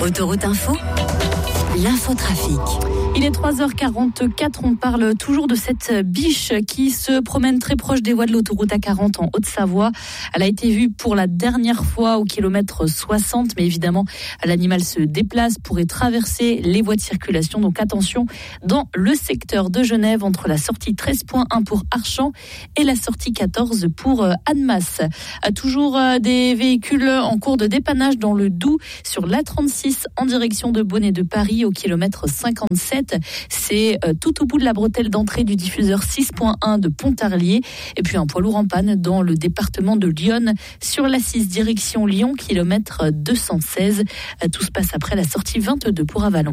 Autoroute Info, l'infotrafic. Il est 3h44, on parle toujours de cette biche qui se promène très proche des voies de l'autoroute A40 en Haute-Savoie. Elle a été vue pour la dernière fois au kilomètre 60, mais évidemment, l'animal se déplace, pourrait traverser les voies de circulation. Donc attention, dans le secteur de Genève, entre la sortie 13.1 pour Archamps et la sortie 14 pour Annemasse. Toujours des véhicules en cours de dépannage dans le Doubs, sur l'A36 en direction de Bonnet de Paris au kilomètre 57. C'est tout au bout de la bretelle d'entrée du diffuseur 6.1 de Pontarlier. Et puis un poids lourd en panne dans le département de l'Yonne sur l'A6 direction Lyon, kilomètre 216. Tout se passe après la sortie 22 pour Avallon.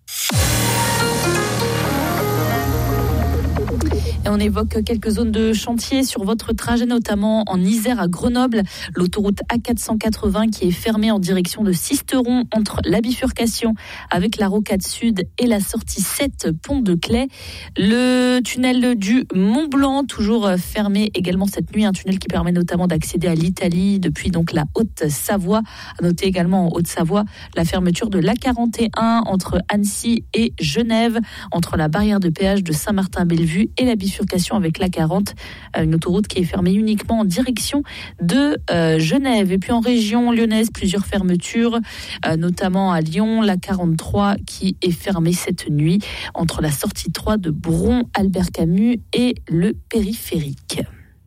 Et on évoque quelques zones de chantier sur votre trajet, notamment en Isère à Grenoble. L'autoroute A480 qui est fermée en direction de Sisteron entre la bifurcation avec la rocade sud et la sortie 7 pont de Claye. Le tunnel du Mont Blanc toujours fermé également cette nuit. Un tunnel qui permet notamment d'accéder à l'Italie depuis donc la Haute-Savoie. À noter également en Haute-Savoie la fermeture de l'A41 entre Annecy et Genève, entre la barrière de péage de Saint-Martin-Bellevue et la bifurcation avec l'A40, une autoroute qui est fermée uniquement en direction de Genève. Et puis en région lyonnaise, plusieurs fermetures, notamment à Lyon, l'A43 qui est fermée cette nuit entre la sortie 3 de Bron, Albert Camus et le périphérique.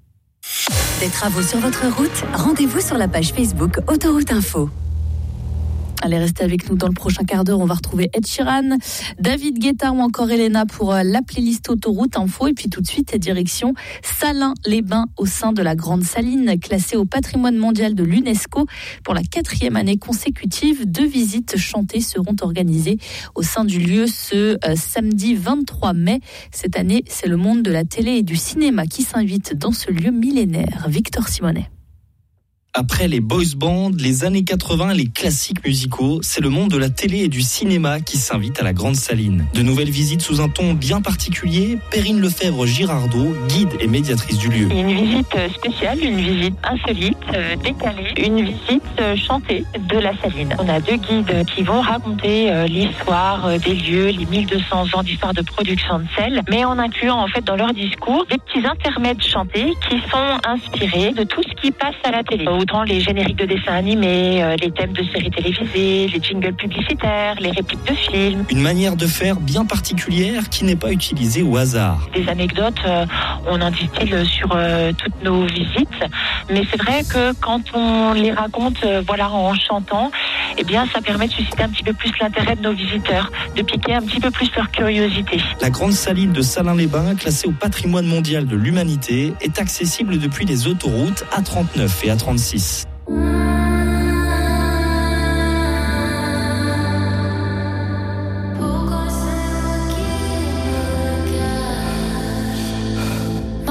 Des travaux sur votre route, rendez-vous sur la page Facebook Autoroute Info. Allez, restez avec nous dans le prochain quart d'heure. On va retrouver Ed Sheeran, David Guetta ou encore Elena pour la playlist Autoroute Info. Et puis tout de suite, direction Salins-les-Bains au sein de la Grande Saline, classée au patrimoine mondial de l'UNESCO. Pour la 4e année consécutive, 2 visites chantées seront organisées au sein du lieu ce samedi 23 mai. Cette année, c'est le monde de la télé et du cinéma qui s'invite dans ce lieu millénaire. Victor Simonet. Après les boys bands, les années 80, les classiques musicaux, c'est le monde de la télé et du cinéma qui s'invite à la Grande Saline. De nouvelles visites sous un ton bien particulier, Perrine Lefebvre-Girardot, guide et médiatrice du lieu. Une visite spéciale, une visite insolite, décalée, une visite chantée de la Saline. On a 2 guides qui vont raconter l'histoire des lieux, les 1200 ans d'histoire de production de sel, mais en incluant en fait dans leur discours des petits intermèdes chantés qui sont inspirés de tout ce qui passe à la télé. Autant les génériques de dessins animés, les thèmes de séries télévisées, les jingles publicitaires, les répliques de films. Une manière de faire bien particulière qui n'est pas utilisée au hasard. Des anecdotes, on en distille sur toutes nos visites, mais c'est vrai que quand on les raconte en chantant, eh bien ça permet de susciter un petit peu plus l'intérêt de nos visiteurs, de piquer un petit peu plus leur curiosité. La Grande Saline de Salins-les-Bains, classée au patrimoine mondial de l'humanité, est accessible depuis les autoroutes A39 et A36.